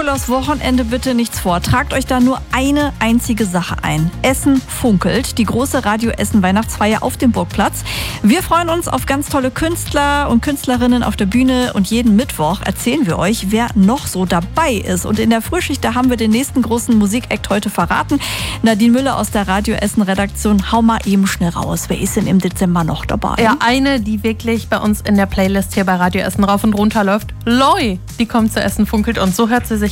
Nikolaus Wochenende bitte nichts vor. Tragt euch da nur eine einzige Sache ein. Essen funkelt, die große Radio Essen Weihnachtsfeier auf dem Burgplatz. Wir freuen uns auf ganz tolle Künstler und Künstlerinnen auf der Bühne und jeden Mittwoch erzählen wir euch, wer noch so dabei ist. Und in der Frühschicht, da haben wir den nächsten großen Musikakt heute verraten. Nadine Müller aus der Radio Essen Redaktion, hau mal eben schnell raus. Wer ist denn im Dezember noch dabei? Ja, eine, die wirklich bei uns in der Playlist hier bei Radio Essen rauf und runter läuft. Loi, die kommt zu Essen funkelt und so hört sie sich